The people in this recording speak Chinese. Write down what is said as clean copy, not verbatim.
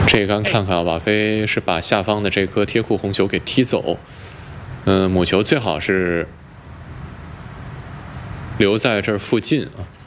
这一杆看看啊，瓦菲是把下方的这颗贴库红球给踢走。母球最好是留在这儿附近啊。